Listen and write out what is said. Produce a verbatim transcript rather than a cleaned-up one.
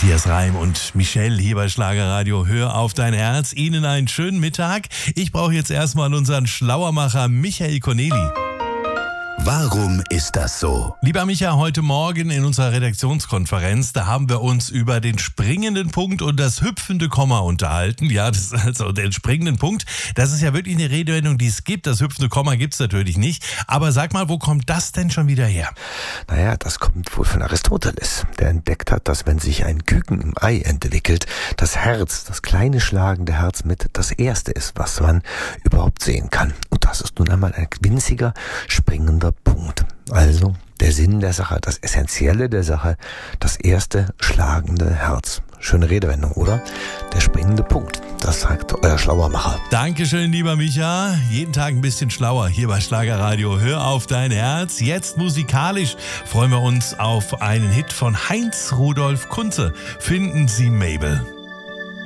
Matthias Reim und Michelle hier bei Schlagerradio. Hör auf dein Herz. Ihnen einen schönen Mittag. Ich brauche jetzt erstmal unseren Schlauermacher Michael Corneli. Warum ist das so? Lieber Micha, heute Morgen in unserer Redaktionskonferenz, da haben wir uns über den springenden Punkt und das hüpfende Komma unterhalten. Ja, das ist also den springenden Punkt. Das ist ja wirklich eine Redewendung, die es gibt. Das hüpfende Komma gibt es natürlich nicht. Aber sag mal, wo kommt das denn schon wieder her? Naja, das kommt wohl von Aristoteles, der entdeckt hat, dass wenn sich ein Küken im Ei entwickelt, das Herz, das kleine schlagende Herz mit das Erste ist, was man überhaupt sehen kann. Und das ist nun einmal ein winziger, springender Punkt. Also der Sinn der Sache, das Essentielle der Sache, das erste schlagende Herz. Schöne Redewendung, oder? Der springende Punkt. Das sagt euer Schlauermacher. Dankeschön, lieber Micha. Jeden Tag ein bisschen schlauer hier bei Schlagerradio. Hör auf dein Herz. Jetzt musikalisch freuen wir uns auf einen Hit von Heinz Rudolf Kunze. Finden Sie Mabel.